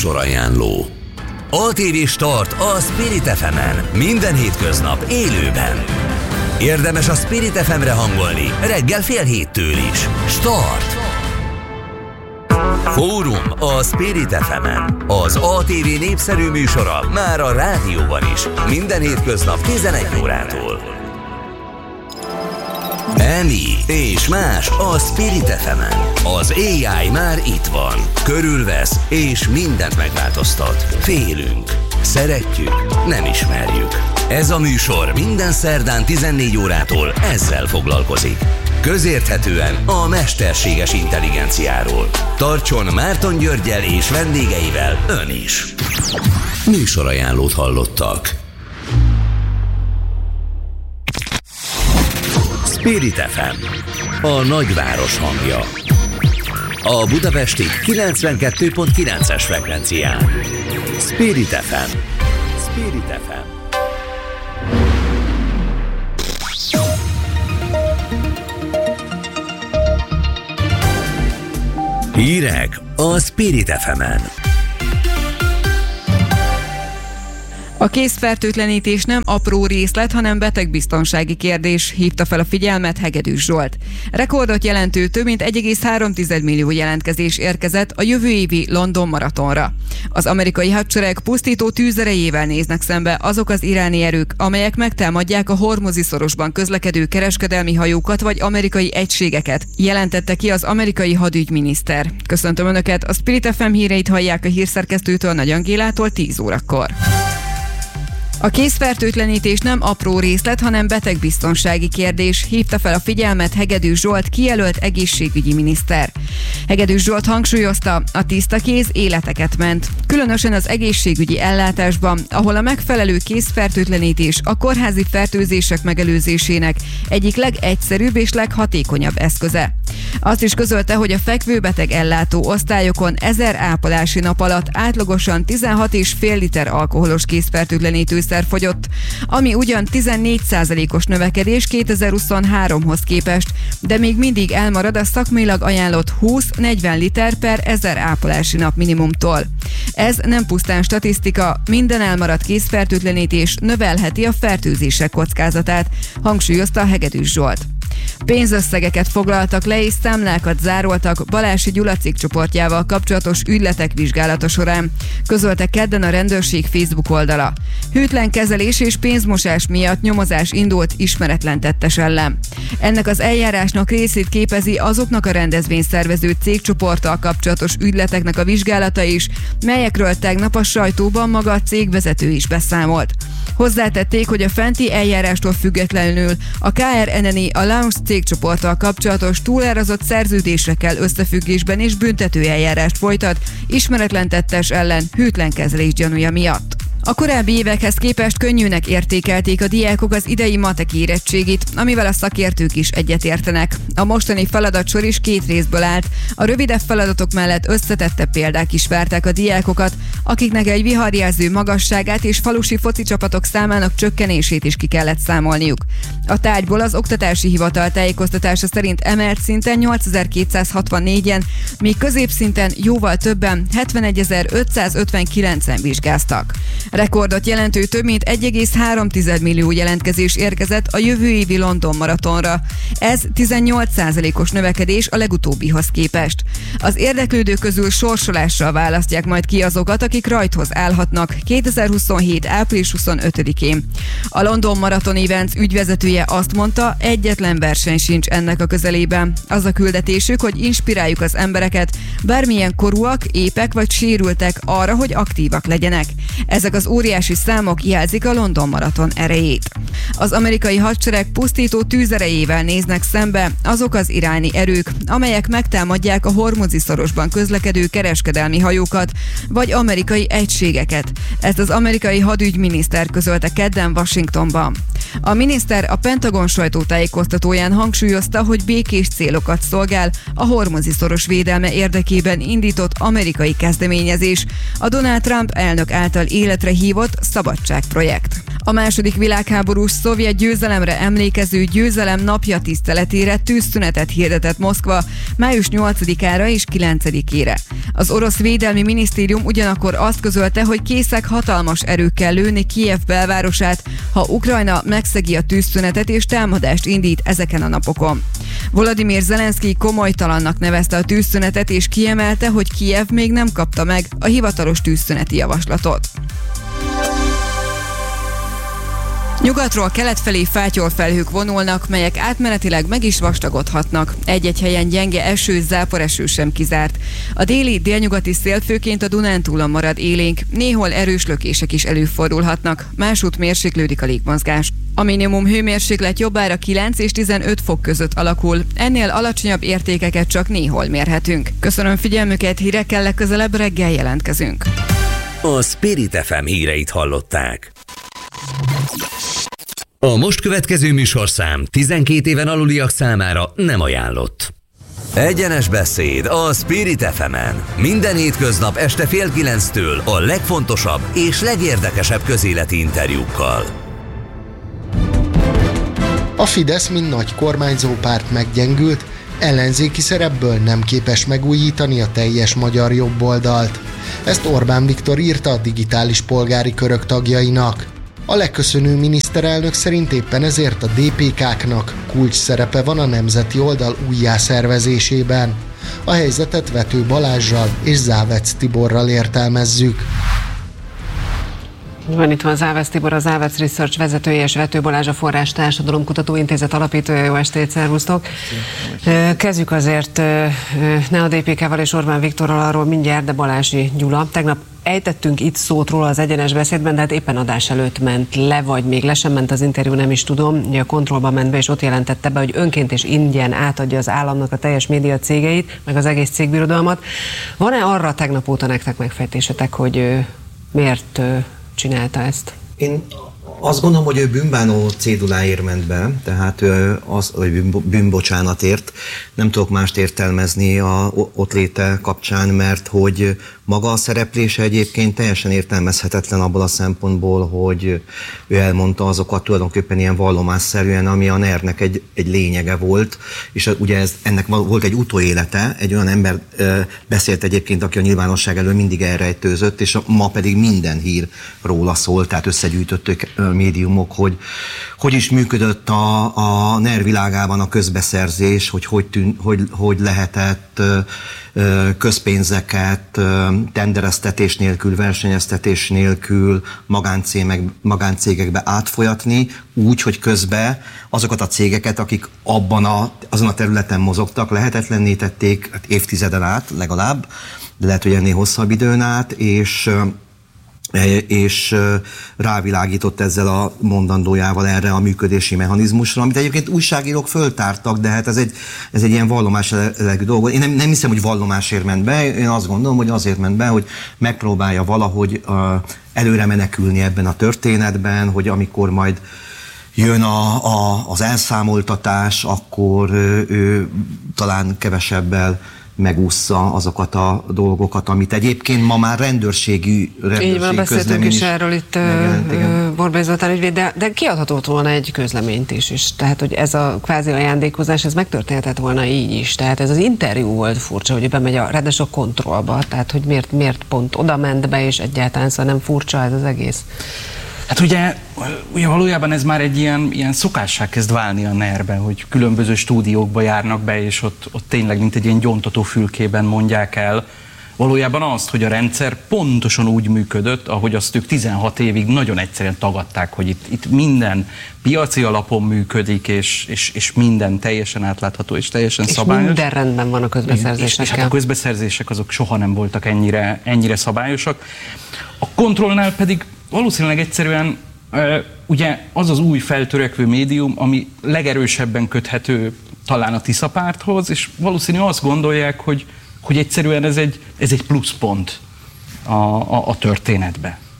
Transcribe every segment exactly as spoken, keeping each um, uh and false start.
Műsorajánló. á té vé Start a Spirit ef emen. Minden hétköznap élőben. Érdemes a Spirit ef emre hangolni reggel fél héttől is. Start! Fórum a Spirit ef emen. Az á té vé népszerű műsora már a rádióban is. Minden hétköznap tizenegy órától. Emi és más a Spirit ef emen. Az á i már itt van. Körülvesz és mindent megváltoztat. Félünk. Szeretjük. Nem ismerjük. Ez a műsor minden szerdán tizennégy órától ezzel foglalkozik. Közérthetően a mesterséges intelligenciáról. Tartson Márton Györggyel és vendégeivel ön is. Műsorajánlót hallottak. Spirit ef em, a nagyváros hangja. A budapesti kilencvenkettő pont kilences frekvencián. Spirit ef em. Spirit ef em. Hírek a Spirit ef emen. A kézfertőtlenítés nem apró részlet, hanem betegbiztonsági kérdés, hívta fel a figyelmet Hegedűs Zsolt. Rekordot jelentő több mint egy egész három millió jelentkezés érkezett a jövő évi London maratonra. Az amerikai hadsereg pusztító tűzerejével néznek szembe azok az iráni erők, amelyek megtámadják a Hormuzi-szorosban közlekedő kereskedelmi hajókat vagy amerikai egységeket, jelentette ki az amerikai hadügyminiszter. Köszöntöm Önöket, a Spirit ef em híreit hallják a hírszerkesztőtől, Nagy Angélától tíz órakor. A kézfertőtlenítés nem apró részlet, hanem betegbiztonsági kérdés, hívta fel a figyelmet Hegedűs Zsolt, kijelölt egészségügyi miniszter. Hegedűs Zsolt hangsúlyozta, a tiszta kéz életeket ment. Különösen az egészségügyi ellátásban, ahol a megfelelő kézfertőtlenítés a kórházi fertőzések megelőzésének egyik legegyszerűbb és leghatékonyabb eszköze. Azt is közölte, hogy a fekvőbeteg ellátó osztályokon ezer ápolási nap alatt átlagosan tizenhat egész öt liter alkoholos kézfertőtlenítőszer fogyott, ami ugyan tizennégy százalékos növekedés kétezer-huszonháromhoz képest, de még mindig elmarad a szakmailag ajánlott húsz-negyven liter per ezer ápolási nap minimumtól. Ez nem pusztán statisztika, minden elmaradt kézfertőtlenítés növelheti a fertőzések kockázatát, hangsúlyozta Hegedűs Zsolt. Pénzösszegeket foglaltak le és számlákat zároltak Balási Gyula cégcsoportjával kapcsolatos ügyletek vizsgálata során, közölte kedden a rendőrség Facebook oldala. Hűtlen kezelés és pénzmosás miatt nyomozás indult ismeretlen tettes ellen. Ennek az eljárásnak részét képezi azoknak a rendezvényszervező cégcsoporttal kapcsolatos ügyleteknek a vizsgálata is, melyekről tegnap a sajtóban maga a cégvezető is beszámolt. Hozzátették, hogy a fenti eljárástól függetlenül a ká er en en i a Lounge cégcsoporttal kapcsolatos túlárazott szerződésekkel összefüggésben is büntető eljárást folytat, ismeretlen tettes ellen hűtlen kezelés gyanúja miatt. A korábbi évekhez képest könnyűnek értékelték a diákok az idei matek érettségit, amivel a szakértők is egyetértenek. A mostani feladatsor is két részből állt. A rövidebb feladatok mellett összetettebb példák is várták a diákokat, akiknek egy viharjelző magasságát és falusi foci csapatok számának csökkenését is ki kellett számolniuk. A tárgyból az Oktatási Hivatal tájékoztatása szerint emelt szinten nyolcezer-kétszázhatvannégyen, míg középszinten jóval többen, hetvenegyezer-ötszázötvenkilencen vizsgáztak. Rekordot jelentő több mint egy egész három millió jelentkezés érkezett a jövő évi London maratonra. Ez tizennyolc százalékos növekedés a legutóbbihoz képest. Az érdeklődők közül sorsolással választják majd ki azokat, akik rajthoz állhatnak kétezer-huszonhét április huszonötödikén. A London Marathon Events ügyvezetője azt mondta, egyetlen verseny sincs ennek a közelében. Az a küldetésük, hogy inspiráljuk az embereket, bármilyen korúak, épek vagy sérültek arra, hogy aktívak legyenek. Ezek az óriási számok jelzik a London Marathon erejét. Az amerikai hadsereg pusztító tűzerejével néznek szembe azok az iráni erők, amelyek megtámadják a Hormuzi-szorosban közlekedő kereskedelmi hajókat vagy amerikai egységeket. Ezt az amerikai hadügyminiszter közölte kedden Washingtonban. A miniszter a Pentagon sajtótájékoztatóján hangsúlyozta, hogy békés célokat szolgál a Hormuzi-szoros védelme érdekében indított amerikai kezdeményezés, a Donald Trump elnök által életre hívott szabadságprojekt. A második világháborús szovjet győzelemre emlékező győzelem napja tiszteletére tűzszünetet hirdetett Moszkva május nyolcadikára és kilencedikére. Az orosz védelmi minisztérium ugyanakkor azt közölte, hogy készek hatalmas erőkkel lőni Kijev belvárosát, ha Ukrajna megszegi a tűzszünetet és támadást indít ezeken a napokon. Volodymyr Zelenszkij komolytalannak nevezte a tűzszünetet és kiemelte, hogy Kijev még nem kapta meg a hivatalos tűzszüneti javaslatot. Nyugatról kelet felé fátyolfelhők vonulnak, melyek átmenetileg meg is vastagodhatnak. Egy-egy helyen gyenge eső, záporeső sem kizárt. A déli, délnyugati szél főként a Dunántúlon marad élénk, néhol erős lökések is előfordulhatnak, másút mérséklődik a légmozgás. A minimum hőmérséklet jobbára kilenc és tizenöt fok között alakul, ennél alacsonyabb értékeket csak néhol mérhetünk. Köszönöm figyelmüket, hírekkel legközelebb reggel jelentkezünk. A Spirit ef em híreit hallották. A most következő műsorszám tizenkét éven aluliak számára nem ajánlott. Egyenes beszéd a Spirit ef emen. Minden hétköznap este fél kilenctől a legfontosabb és legérdekesebb közéleti interjúkkal. A Fidesz, mint nagy kormányzó párt meggyengült, ellenzéki szerepből nem képes megújítani a teljes magyar jobboldalt. Ezt Orbán Viktor írta a digitális polgári körök tagjainak. A legköszönő miniszterelnök szerint éppen ezért a dé pé ká-knak kulcs szerepe van a nemzeti oldal újjászervezésében. A helyzetet Vető Balázssal és Závec Tiborral értelmezzük. Van itt van Závec Tibor, a Závec Research vezetője, és Vető Balázs, a Forrás Társadalomkutató Intézet alapítója. Jó estét, szervusztok! Kezdjük azért ne a dé pé ká-val és Orbán Viktorral, arról mindjárt, de Balási Gyula. Tegnap ejtettünk itt szót róla az egyenes beszédben, de hát éppen adás előtt ment le, vagy még le sem ment az interjú, nem is tudom. Ugye a Kontrollban ment be, és ott jelentette be, hogy önként és ingyen átadja az államnak a teljes média cégeit, meg az egész cégbirodalmat. Van-e arra tegnap óta nektek megfejtésetek, hogy miért csinálta ezt? Én azt gondolom, hogy ő bűnbánó céduláért ment be, tehát ő az, vagy bűnbocsánatért. Nem tudok mást értelmezni a ott léte kapcsán, mert hogy maga a szereplése egyébként teljesen értelmezhetetlen abból a szempontból, hogy ő elmondta azokat tulajdonképpen ilyen vallomásszerűen, ami a nervnek egy, egy lényege volt, és ugye ez, ennek volt egy utóélete, egy olyan ember ö, beszélt egyébként, aki a nyilvánosság elől mindig elrejtőzött, és ma pedig minden hír róla szólt, tehát összegyűjtöttük médiumok, hogy hogy is működött a, a NER világában a közbeszerzés, hogy hogy, tűn, hogy, hogy lehetett közpénzeket tendereztetés nélkül, versenyeztetés nélkül magáncégek, magáncégekbe átfolyatni, úgy, hogy közben azokat a cégeket, akik abban a, azon a területen mozogtak, lehetetlenné tették hát évtizeden át legalább, de lehet, hogy ennél hosszabb időn át, és és rávilágított ezzel a mondandójával erre a működési mechanizmusra, amit egyébként újságírók föltártak, de hát ez egy, ez egy ilyen vallomás elegű dolog. Én nem, nem hiszem, hogy vallomásért ment be, én azt gondolom, hogy azért ment be, hogy megpróbálja valahogy uh, előre menekülni ebben a történetben, hogy amikor majd jön a, a, az elszámoltatás, akkor ő, ő talán kevesebbel megúszza azokat a dolgokat, amit egyébként ma már rendőrségi, rendőrségi Így van, beszéltünk is erről itt Borbély Zoltán ügyvéd, de, de kiadhatott volna egy közleményt is, és tehát, hogy ez a kvázi ajándékozás, ez megtörténhetett volna így is. Tehát ez az interjú volt furcsa, hogy bemegy a, ráadásul a Kontrollba, tehát hogy miért, miért pont oda ment be, és egyáltalán szóval nem furcsa ez az egész. Hát ugye, ugye valójában ez már egy ilyen, ilyen szokássá kezd válni a nerben, hogy különböző stúdiókba járnak be, és ott, ott tényleg mint egy ilyen gyontató fülkében mondják el valójában azt, hogy a rendszer pontosan úgy működött, ahogy azt ők tizenhat évig nagyon egyszerűen tagadták, hogy itt, itt minden piaci alapon működik, és, és, és minden teljesen átlátható és teljesen és szabályos. minden rendben van a közbeszerzésekkel. És, és hát a közbeszerzések azok soha nem voltak ennyire, ennyire szabályosak. A kontrollnál pedig valószínűleg egyszerűen ugye az az új feltörekvő médium, ami legerősebben köthető talán a Tisza párthoz, és valószínű azt gondolják, hogy, hogy egyszerűen ez egy, ez egy pluszpont a, a, a történetbe.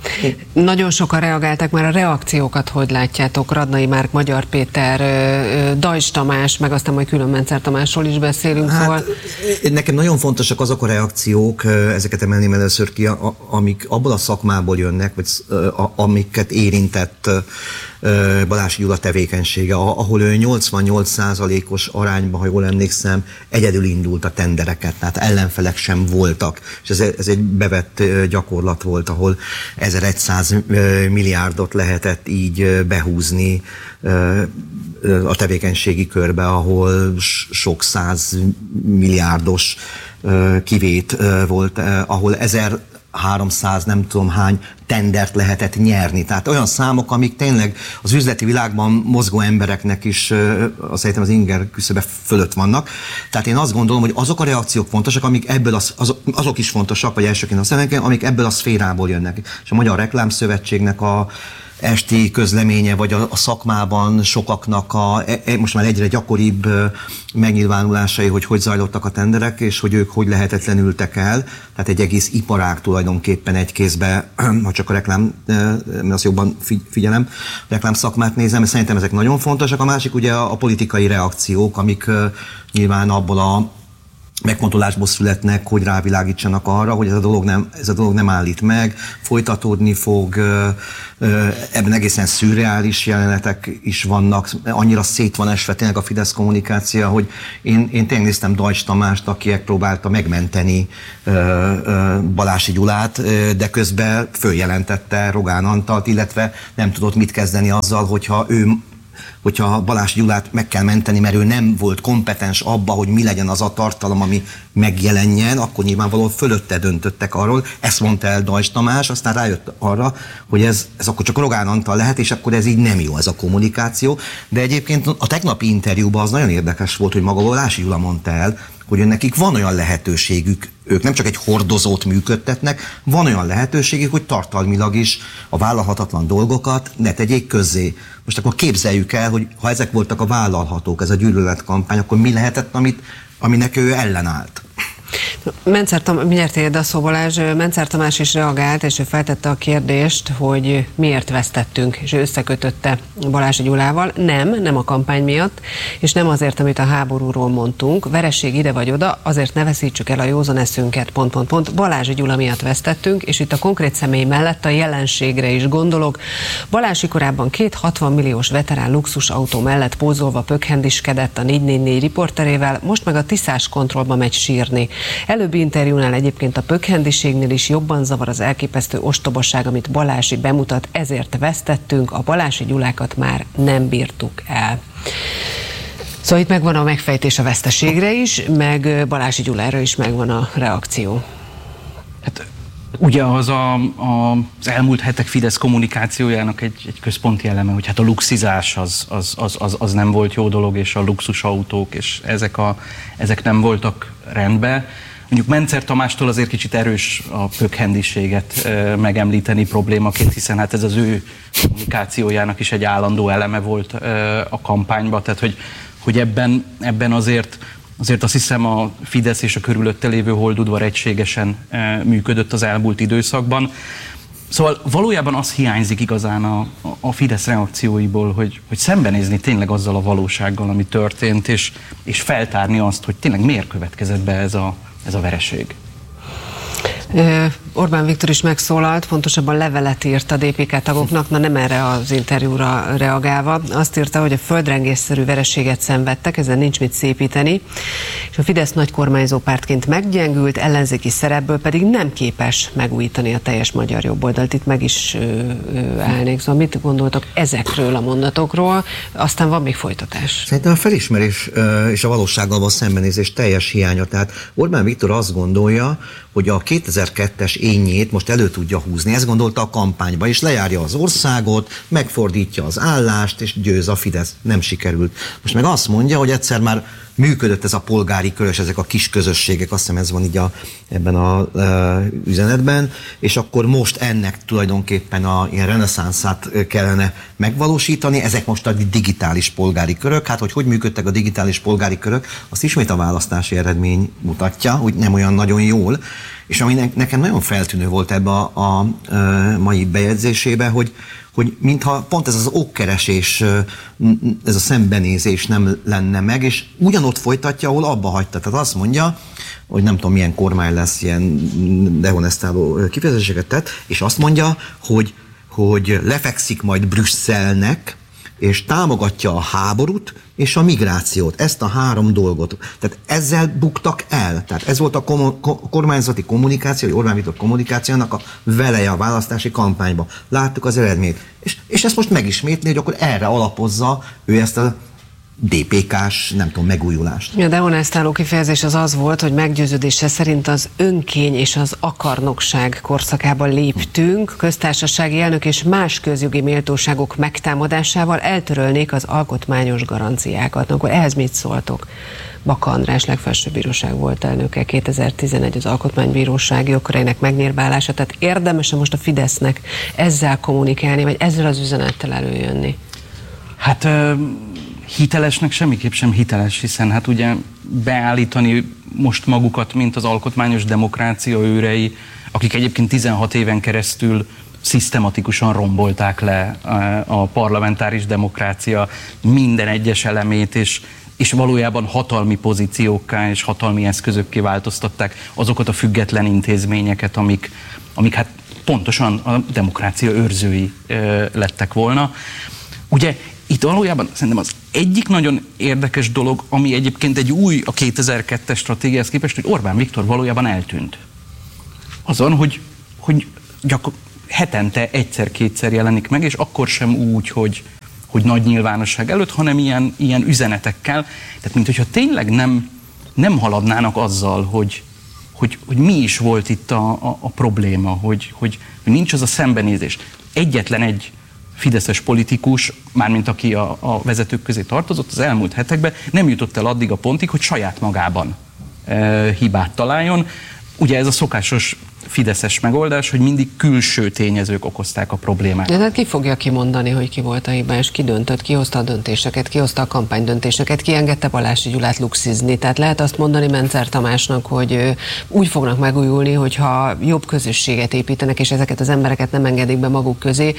Nagyon sokan reagáltak már, a reakciókat hogy látjátok? Radnai Márk, Magyar Péter, Dajcs Tamás, meg aztán majd külön Mencer Tamásról is beszélünk. Hát, szóval... Nekem nagyon fontosak azok a reakciók, ezeket emelném először ki, amik abból a szakmából jönnek, vagy amiket érintett Balási Gyula tevékenysége, ahol ő nyolcvannyolc százalékos arányban, ha jól emlékszem, egyedül indult a tendereket, tehát ellenfelek sem voltak. És ez, ez egy bevett gyakorlat volt, ahol ezerszáz milliárdot lehetett így behúzni a tevékenységi körbe, ahol sok száz milliárdos kivét volt, ahol ezer háromszáz nem tudom hány tendert lehetett nyerni. Tehát olyan számok, amik tényleg az üzleti világban mozgó embereknek is azt szerintem az inger küszöbe fölött vannak. Tehát én azt gondolom, hogy azok a reakciók fontosak, amik ebből az, azok, azok is fontosak, vagy elsőként azt mondom, amik ebből a szférából jönnek. És a Magyar Reklámszövetségnek a esti közleménye, vagy a, a szakmában sokaknak a, e, most már egyre gyakoribb megnyilvánulásai, hogy hogy zajlottak a tenderek, és hogy ők hogy lehetetlenültek el. Tehát egy egész iparág tulajdonképpen egy kézbe, ha csak a reklám, mert azt jobban figyelem, a reklám szakmát nézem, szerintem ezek nagyon fontosak. A másik ugye a, a politikai reakciók, amik nyilván abból a megfontolásból születnek, hogy rávilágítsanak arra, hogy ez a dolog nem, ez a dolog nem állít meg, folytatódni fog, ebben egészen szürreális jelenetek is vannak, annyira szét van esve tényleg a Fidesz kommunikáció, hogy én, én tényleg néztem Dajcs Tamást, aki próbálta megmenteni Balási Gyulát, de közben följelentette Rogán Antalt, illetve nem tudott mit kezdeni azzal, hogyha ő hogyha Balási Gyulát meg kell menteni, mert ő nem volt kompetens abba, hogy mi legyen az a tartalom, ami megjelenjen, akkor nyilvánvalóan fölötte döntöttek arról. Ezt mondta el Dajcs Tamás, aztán rájött arra, hogy ez, ez akkor csak Rogán Antal lehet, és akkor ez így nem jó, ez a kommunikáció. De egyébként a tegnapi interjúban az nagyon érdekes volt, hogy maga Balási Gyula mondta el, hogy nekik van olyan lehetőségük, ők nem csak egy hordozót működtetnek, van olyan lehetőségük, hogy tartalmilag is a vállalhatatlan dolgokat ne tegyék közzé. Most akkor képzeljük el, hogy ha ezek voltak a vállalhatók, ez a gyűlöletkampány, akkor mi lehetett, amit, aminek ő ellenállt? Mencer Tamás, mindjárt érde a szó, Balázs, Mencer Tamás is reagált, és ő feltette a kérdést, hogy miért vesztettünk, és ő összekötötte Balási Gyulával. Nem, nem a kampány miatt, és nem azért, amit a háborúról mondtunk, vereség ide vagy oda, azért ne veszítsük el a józan eszünket, pont, pont, pont. Balási Gyula miatt vesztettünk, és itt a konkrét személy mellett a jelenségre is gondolok. Balási korábban két hatvan milliós veterán luxusautó mellett pózolva pökhendiskedett a négy négy négy riporterével, most meg a Tiszás kontrollba megy sírni. Előbbi interjúnál egyébként a pökhendiségnél is jobban zavar az elképesztő ostobaság, amit Balási bemutat, ezért vesztettünk, a Balási Gyulákat már nem bírtuk el. Szóval itt megvan a megfejtés a veszteségre is, meg Balási Gyulára is megvan a reakció. Hát ugye az a, a, az elmúlt hetek Fidesz kommunikációjának egy, egy központi eleme, hogy hát a luxizás az, az, az, az, az nem volt jó dolog, és a luxusautók, és ezek, a, ezek nem voltak rendben. Mondjuk Mencer Tamástól azért kicsit erős a pökhendiséget e, megemlíteni problémaként, hiszen hát ez az ő kommunikációjának is egy állandó eleme volt e, a kampányban, tehát hogy, hogy ebben, ebben azért Azért azt hiszem a Fidesz és a körülötte lévő holdudvar egységesen e, működött az elmúlt időszakban. Szóval valójában az hiányzik igazán a, a Fidesz reakcióiból, hogy, hogy szembenézni tényleg azzal a valósággal, ami történt, és, és feltárni azt, hogy tényleg miért következett be ez a, ez a vereség. Orbán Viktor is megszólalt, pontosabban levelet írt a dé pé ká tagoknak, na nem erre az interjúra reagálva. Azt írta, hogy a földrengésszerű vereséget szenvedtek, ezen nincs mit szépíteni, és a Fidesz nagy kormányzó pártként meggyengült, ellenzéki szerepből pedig nem képes megújítani a teljes magyar jobboldalt. Itt meg is állnék. Szóval mit gondoltok ezekről a mondatokról? Aztán van még folytatás. Szerintem a felismerés és a valósággal van szembenézés teljes hiánya. Tehát Orbán Viktor azt gondolja, hogy a kétezer-kettes énnyét most elő tudja húzni. Ezt gondolta a kampányba, és lejárja az országot, megfordítja az állást, és győz a Fidesz. Nem sikerült. Most meg azt mondja, hogy egyszer már működött ez a polgári körös, ezek a kis közösségek, azt hiszem ez van így a, ebben a e, üzenetben, és akkor most ennek tulajdonképpen a ilyen reneszánszát kellene megvalósítani, ezek most a digitális polgári körök, hát hogy hogy működtek a digitális polgári körök, azt ismét a választási eredmény mutatja, hogy nem olyan nagyon jól, és ami nekem nagyon feltűnő volt ebbe a, a, a mai bejegyzésébe, hogy, hogy mintha pont ez az okkeresés, ez a szembenézés nem lenne meg, és ugyanott folytatja, ahol abba hagyta. Tehát azt mondja, hogy nem tudom milyen kormány lesz, ilyen dehonestáló kifejezéseket tett, és azt mondja, hogy, hogy lefekszik majd Brüsszelnek, és támogatja a háborút és a migrációt, ezt a három dolgot. Tehát ezzel buktak el. Tehát ez volt a kom- kormányzati kommunikáció, vagy Orbán Viktor kommunikációnak a veleje a választási kampányban. Láttuk az eredményt. És, és ezt most megismétli, hogy akkor erre alapozza ő ezt a dé pé ká-s, nem tudom, megújulást. A dehonestáló kifejezés az az volt, hogy meggyőződése szerint az önkény és az akarnokság korszakában léptünk, köztársasági elnök és más közjogi méltóságok megtámadásával eltörölnék az alkotmányos garanciákat. Akkor ehhez mit szóltok? Baka András legfelsőbb bíróság volt elnöke, kétezer-tizenegy az alkotmánybíróság jogköreinek megnyírbálása, tehát érdemes-e most a Fidesznek ezzel kommunikálni, vagy ezzel az üzenettel előjönni? Hát hitelesnek semmiképp sem hiteles, hiszen hát ugye beállítani most magukat, mint az alkotmányos demokrácia őrei, akik egyébként tizenhat éven keresztül szisztematikusan rombolták le a parlamentáris demokrácia minden egyes elemét, és, és valójában hatalmi pozíciókká és hatalmi eszközökké változtatták azokat a független intézményeket, amik, amik hát pontosan a demokrácia őrzői lettek volna. Ugye itt valójában szerintem az egyik nagyon érdekes dolog, ami egyébként egy új, a kétezer-kettes stratégiához képest, hogy Orbán Viktor valójában eltűnt. Azon, hogy, hogy gyakor- hetente egyszer-kétszer jelenik meg, és akkor sem úgy, hogy, hogy nagy nyilvánosság előtt, hanem ilyen, ilyen üzenetekkel. Tehát mint hogyha tényleg nem, nem haladnának azzal, hogy, hogy, hogy mi is volt itt a, a, a probléma, hogy, hogy, hogy nincs az a szembenézés. Egyetlen egy fideszes politikus, mármint aki a, a vezetők közé tartozott, az elmúlt hetekben nem jutott el addig a pontig, hogy saját magában e, hibát találjon. Ugye ez a szokásos fideszes megoldás, hogy mindig külső tényezők okozták a problémát. De hát ki fogja kimondani, hogy ki volt a hibás, ki döntött, ki hozta a döntéseket, ki hozta a kampánydöntéseket, ki engedte Balási Gyulát luxizni. Tehát lehet azt mondani Mencer Tamásnak, hogy úgy fognak megújulni, hogyha jobb közösséget építenek, és ezeket az embereket nem engedik be maguk közé.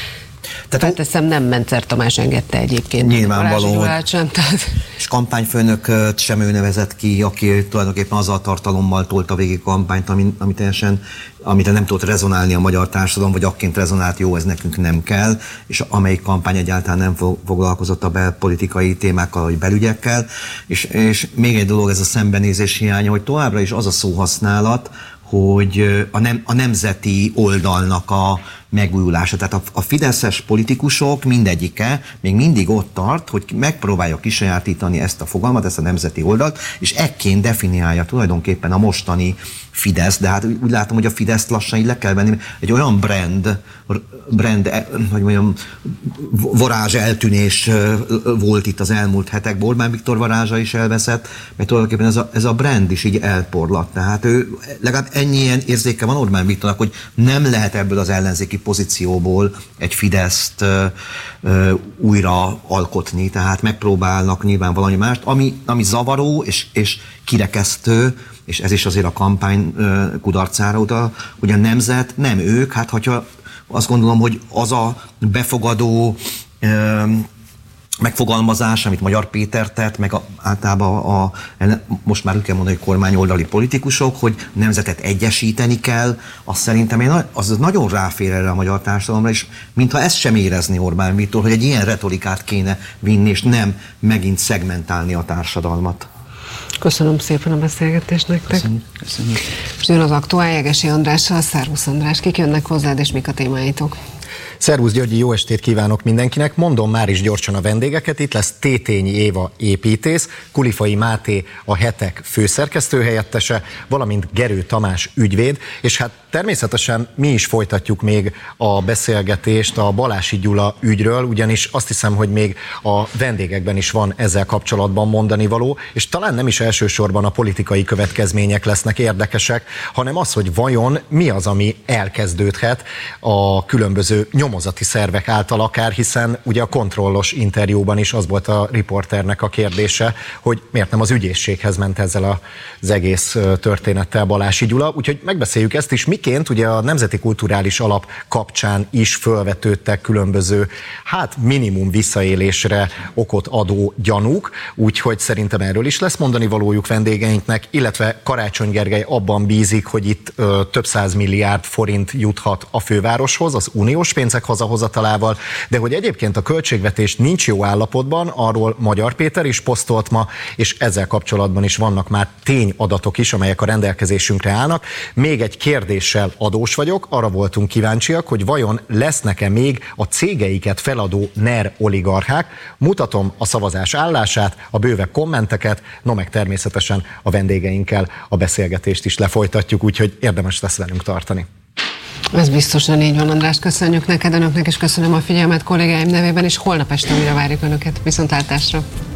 Tehát teszem, nem Mencer Tamás engedte egyébként. Nyilvánvaló, hogy sem, tehát... és kampányfőnököt sem ő nevezett ki, aki tulajdonképpen azzal a tartalommal tolta végig a kampányt, ami, ami teljesen, amit nem tudott rezonálni a magyar társadalom, vagy akként rezonált, jó, ez nekünk nem kell, és amelyik kampány egyáltalán nem foglalkozott a belpolitikai témákkal, vagy belügyekkel. És, és még egy dolog, ez a szembenézés hiánya, hogy továbbra is az a szóhasználat, hogy a, nem, a nemzeti oldalnak a megújulása. Tehát a, a fideszes politikusok mindegyike még mindig ott tart, hogy megpróbálja kisajátítani ezt a fogalmat, ezt a nemzeti oldalt, és ekként definiálja tulajdonképpen a mostani Fidesz, de hát úgy látom, hogy a Fideszt lassan így le kell venni. Egy olyan brand, brand hogy mondjam, varázs eltűnés volt itt az elmúlt hetekben. Orbán Viktor varázsa is elveszett, mert tulajdonképpen ez a, ez a brand is így elporlat. Tehát ő legalább ennyi ilyen érzéke van Orbán Viktornak, hogy nem lehet ebből az ellenzéki pozícióból egy Fideszt ö, ö, újra alkotni, tehát megpróbálnak nyilván valami mást, ami, ami zavaró és, és kirekesztő, és ez is azért a kampány ö, kudarcára utal, hogy a nemzet nem ők, hát hogyha azt gondolom, hogy az a befogadó ö, megfogalmazás, amit Magyar Péter tett, meg a, általában a, a, most már úgy kell mondani, hogy kormányoldali politikusok, hogy nemzetet egyesíteni kell, azt szerintem én, az nagyon ráfér erre a magyar társadalomra, és mintha ezt sem érezni Orbán Viktor, hogy egy ilyen retorikát kéne vinni, és nem megint szegmentálni a társadalmat. Köszönöm szépen a beszélgetést nektek. Köszönjük. Köszönjük. Most jön az aktuál Jegesi Andrással. Szervusz András, kik jönnek hozzád, és mik a témáitok? Szervusz Györgyi, jó estét kívánok mindenkinek. Mondom már is gyorsan a vendégeket. Itt lesz Tétényi Éva építész, Kulifai Máté a Hetek főszerkesztőhelyettese, valamint Gerő Tamás ügyvéd, és hát természetesen mi is folytatjuk még a beszélgetést a Balási Gyula ügyről, ugyanis azt hiszem, hogy még a vendégekben is van ezzel kapcsolatban mondani való, és talán nem is elsősorban a politikai következmények lesznek érdekesek, hanem az, hogy vajon mi az, ami elkezdődhet a különböző nyomozások nyomozati szervek által akár, hiszen ugye a kontrollos interjúban is az volt a riporternek a kérdése, hogy miért nem az ügyészséghez ment ezzel az egész történettel Balási Gyula. Úgyhogy megbeszéljük ezt is, miként ugye a Nemzeti Kulturális Alap kapcsán is fölvetődtek különböző, hát minimum visszaélésre okot adó gyanúk, úgyhogy szerintem erről is lesz mondani valójuk vendégeinknek, illetve Karácsony Gergely abban bízik, hogy itt ö, több száz milliárd forint juthat a fővároshoz, az uniós pénzek hazahozatalával, de hogy egyébként a költségvetés nincs jó állapotban, arról Magyar Péter is posztolt ma, és ezzel kapcsolatban is vannak már tényadatok is, amelyek a rendelkezésünkre állnak. Még egy kérdéssel adós vagyok, arra voltunk kíváncsiak, hogy vajon lesznek-e még a cégeiket feladó NER oligarchák. Mutatom a szavazás állását, a bővebb kommenteket, no meg természetesen a vendégeinkkel a beszélgetést is lefolytatjuk, úgyhogy érdemes lesz velünk tartani. Ez biztosan így van, András. Köszönjük neked, önöknek, és köszönöm a figyelmet kollégáim nevében, és holnap este újra várjuk önöket. Viszontlátásra!